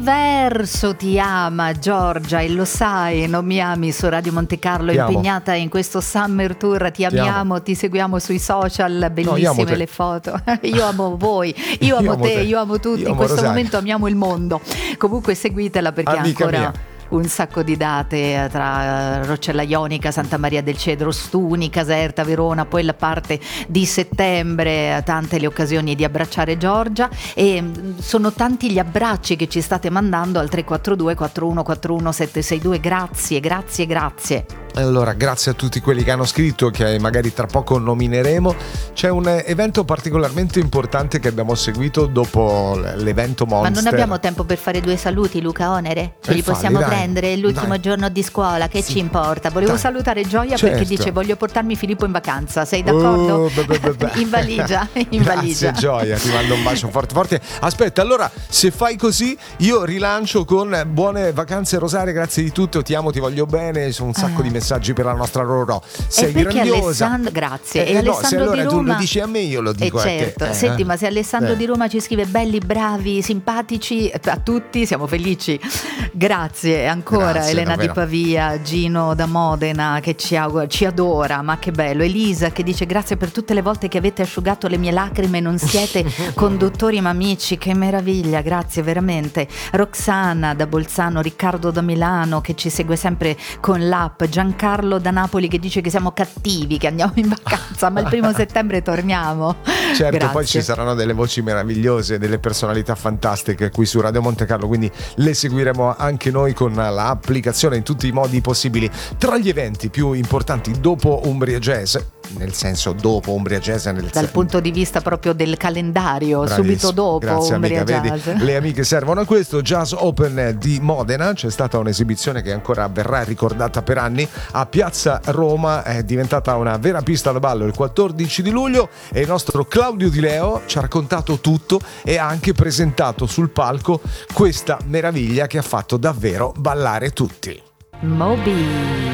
l'universo ti ama, Giorgia, e lo sai, non mi ami su Radio Monte Carlo, impegnata in questo Summer Tour, ti amiamo, ti seguiamo sui social, bellissime le foto. Io amo voi, io amo te, io amo tutti, in questo momento amiamo il mondo. Comunque seguitela perché amica ancora... mia. Un sacco di date tra Roccella Ionica, Santa Maria del Cedro, Stuni, Caserta, Verona, poi la parte di settembre, tante le occasioni di abbracciare Giorgia, e sono tanti gli abbracci che ci state mandando al 342 4141 762. Grazie. Allora, grazie a tutti quelli che hanno scritto, che magari tra poco nomineremo. C'è un evento particolarmente importante che abbiamo seguito dopo l'evento Monster. Ma non abbiamo tempo per fare 2 saluti, Luca Onere? Ce li possiamo prendere l'ultimo giorno di scuola, che ci importa? Volevo salutare Gioia perché dice: voglio portarmi Filippo in vacanza, sei d'accordo? In valigia. Grazie Gioia, ti mando un bacio forte. Aspetta, allora se fai così io rilancio con buone vacanze Rosaria, grazie di tutto, ti amo, ti voglio bene, sono un sacco di messaggi per la nostra Rorò, sei grandiosa. Grazie. E Alessandro se allora di Roma, tu lo dici a me, io lo dico certo. Senti, ma se Alessandro di Roma ci scrive belli, bravi, simpatici, a tutti siamo felici. Grazie ancora. Grazie, Elena davvero. di Pavia, Gino da Modena che ci adora, ma che bello. Elisa che dice: grazie per tutte le volte che avete asciugato le mie lacrime, non siete conduttori ma amici, che meraviglia, grazie veramente. Roxana da Bolzano, Riccardo da Milano che ci segue sempre con l'app, Giancarlo da Napoli che dice che siamo cattivi, che andiamo in vacanza ma il 1 settembre torniamo. Certo, grazie. Poi ci saranno delle voci meravigliose, delle personalità fantastiche qui su Radio Monte Carlo, quindi le seguiremo anche noi con l'applicazione in tutti i modi possibili. Tra gli eventi più importanti dopo Umbria Jazz, nel senso dopo Umbria Jazz dal punto di vista proprio del calendario, bravissimo, subito dopo. Grazie, Umbria amica, Jazz. vedi, le amiche servono a questo. Jazz Open di Modena, c'è stata un'esibizione che ancora verrà ricordata per anni a Piazza Roma, è diventata una vera pista da ballo il 14 di luglio e il nostro Claudio Di Leo ci ha raccontato tutto e ha anche presentato sul palco questa meraviglia che ha fatto davvero ballare tutti. Moby.